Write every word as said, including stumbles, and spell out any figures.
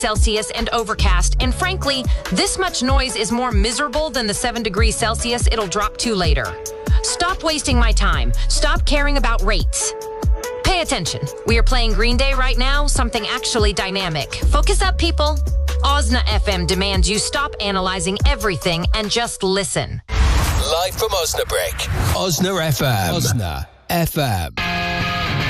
Celsius and overcast, and frankly, this much noise is more miserable than the seven degrees Celsius it'll drop to later. Stop wasting my time. Stop caring about rates. Pay attention. We are playing Green Day right now, something actually dynamic. Focus up, people. Osna F M demands you stop analyzing everything and just listen. Live from Osnabrück. Osna F M. Osna F M.